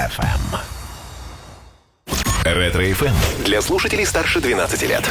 FM. Ретро-ФМ для слушателей старше 12 лет.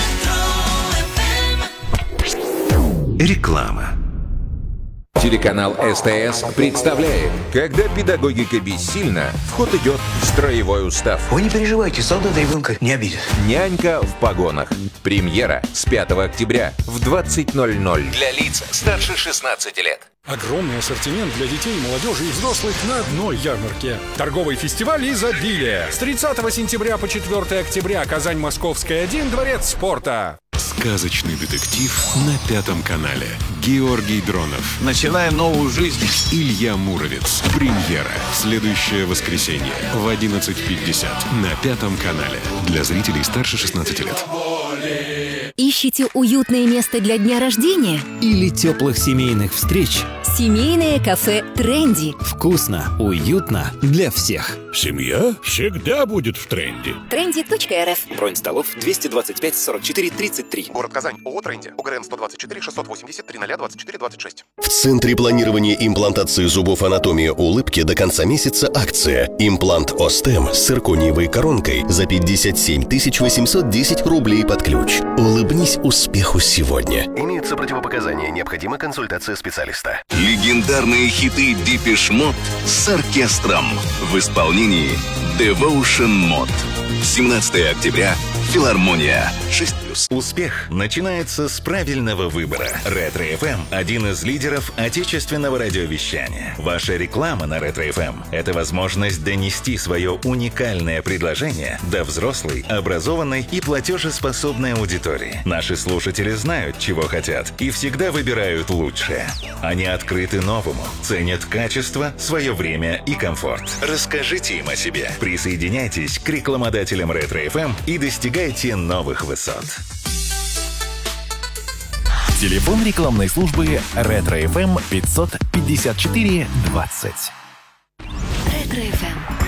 Реклама. Телеканал СТС представляет. Когда педагогика бессильна, в ход идет строевой устав. Вы не переживайте, солдат ребенка не обидит. Нянька в погонах. Премьера с 5 октября в 20:00 для лиц старше 16 лет. Огромный ассортимент для детей, молодежи и взрослых на одной ярмарке. Торговый фестиваль «Изобилие». С 30 сентября по 4 октября. Казань, Московская, 1, Дворец спорта. Сказочный детектив на 5 канале. Георгий Дронов. Начинаем новую жизнь. Илья Муромец. Премьера. Следующее воскресенье в 11:50 на 5 канале. Для зрителей старше 16 лет. Ищите уютное место для дня рождения? Или теплых семейных встреч? Семейное кафе «Тренди». Вкусно, уютно для всех. Семья всегда будет в тренде. Trendy.rf. Бронь столов 225 44 33. Город Казань. ООО «Тренди». ОГРН 124 680 0024 26. В Центре планирования имплантации зубов «Анатомия улыбки» до конца месяца акция. Имплант Остем с циркониевой коронкой за 57 810 рублей под ключ. Улыбнись успеху сегодня. Имеются противопоказания. Необходима консультация специалиста. Легендарные хиты Depeche Mode с оркестром в исполнении Devotion Mode. 17 октября. Филармония. 6+. Успех начинается с правильного выбора. Ретро-ФМ – один из лидеров отечественного радиовещания. Ваша реклама на Ретро-ФМ – это возможность донести свое уникальное предложение до взрослой, образованной и платежеспособной аудитории. Наши слушатели знают, чего хотят, и всегда выбирают лучшее. Они открыты новому, ценят качество, свое время и комфорт. Расскажите им о себе. Присоединяйтесь к рекламодателям Ретро-ФМ и достигайте новых высот. Телефон рекламной службы «Ретро-ФМ» 554 20. Ретро-ФМ.